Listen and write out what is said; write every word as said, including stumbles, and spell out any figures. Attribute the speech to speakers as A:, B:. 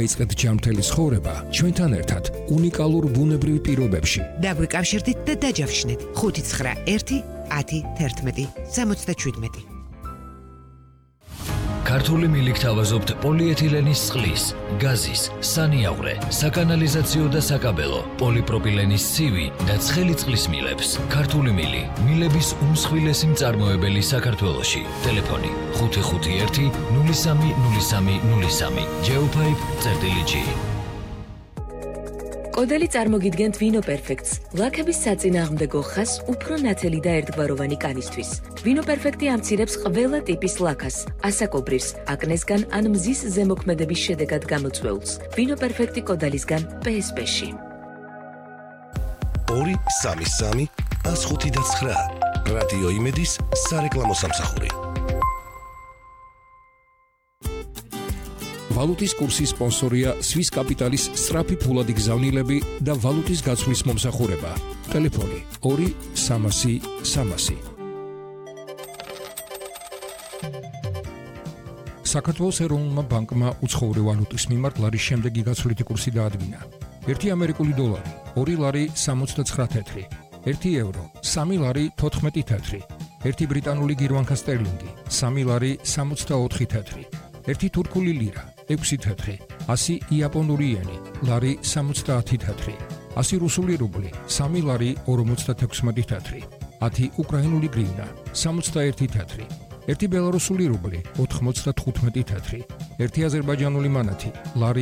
A: დაიწყეთ ჯანმრთელი ცხოვრება ჩვენთან ერთად უნიკალურ ბუნებრივ პირობებში.
B: დაგვიკავშირდით და დაჯავშნით ხუთი ცხრა ერთი ათი თერთმეტი სამოცდაშვიდმეტი.
C: ქართული მილიქ თავაზობთ პოლიეთილენის წყლის, გაზის, სანიაღვრე, საკანალიზაციო და საკაბელო, პოლიპროპილენის ცივი და ცხელი წყლის მილებს. ქართული მილი, მილების უმსხვილესი მწარმოებელი საქართველოში. ტელეფონი ხუთი ხუთი ერთი ნული სამი ნული სამი ნული სამი. Geopipe წერტილი G.
D: კოდელი წარმოგიდგენთ ვინო პერფექტს, ლაქების საწინააღმდეგო ხას უფრო ნათელი და ერთგვაროვანი კანისთვის. ვინო პერფექტი ამცირებს ყველა ტიპის ლაქას, ასაკობრირს, აკნესგან ან მზის ზემოქმედების შედეგად გამოწვეულს. ვინო პერფექტი კოდალისგან პე ეს პე-ში.
E: ორი სამი სამი ას ხუთი და ცხრა. რადიო იმედის სარეკლამო სამსახური.
A: ვალუტის კურსის სპონსორია Swiss კაპიტალის სწრაფი ფულადი გზავნილები და ვალუტის გაცვლის მომსახურება. ტელეფონი ორი სამასი სამასი. საქართველოს ეროვნულმა ბანკმა უცხოური ვალუტის მიმართ ლარის შემდეგი გაცვლითი კურსი დაადგინა. ერთი ამერიკული დოლარი ორი ლარი სამოცდაცხრა თეთრი, ერთი ევრო სამი ლარი თოთხმეტი თეთრი, ერთი ბრიტანული გირვანქა სტერლინგი სამი ლარი სამოცდაოთხი თეთრი, ერთი თურქული ლირა ექვსი თეთრი, ასი იაპონური იენი ლარი სამოცდაათი თეთრი, ასი რუსული რუბლი სამი ლარი ორმოცდათექვსმეტი თეთრი, ათი უკრაინული გრივნა სამოცდაერთი თეთრი, ერთი ბელარუსული რუბლი ოთხმოცდათხუთმეტი თეთრი, ერთი აზერბაიჯანული მანათი ლარი